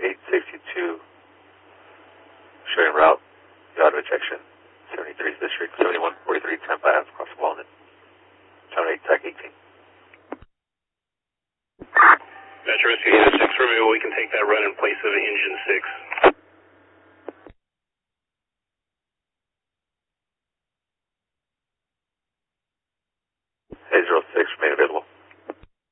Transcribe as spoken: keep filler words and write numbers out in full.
eight sixty-two, showing route, the auto ejection, seventy-third District, seventy-one forty-three, Tampa Ave, across Walnut, Channel eight, Tech eighteen. Metro Rescue Unit six Romeo, we can take that run in place of engine six. eight zero six, remain available.